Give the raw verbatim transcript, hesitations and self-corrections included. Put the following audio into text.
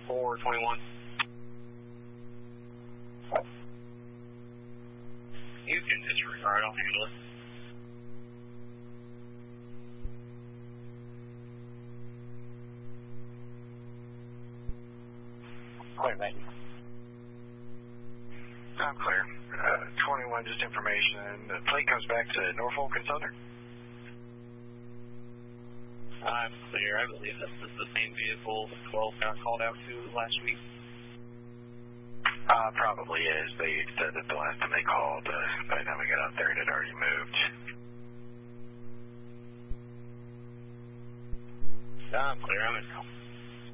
four twenty-one. You can disregard, I'll handle it. Clear, thank you. I'm clear. Uh, twenty-one, just information. The plate comes back to Norfolk and Southern. I'm clear. I believe this is the same vehicle twelve got called out to last week. Uh, probably is. They said that the last time they called, uh, by the time we got out there, it had already moved. I'm clear. I'm in.